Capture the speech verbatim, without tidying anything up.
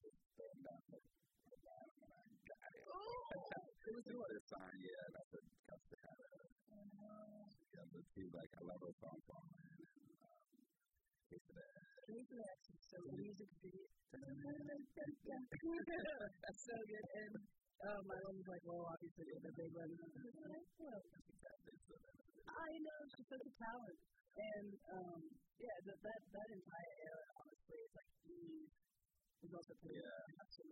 just throwing down the bottom and I got it. It was doing this song, yeah, and I said, Cuss to have it. Yeah, but he was like, I love those songs for him, and um, he said that. Case of X, so the music video. That's so good. And uh, my mom was like, well, obviously, the big one. I know, she's such a talent. And, um, yeah, that, that, that entire era, honestly, is like he was also pretty yeah.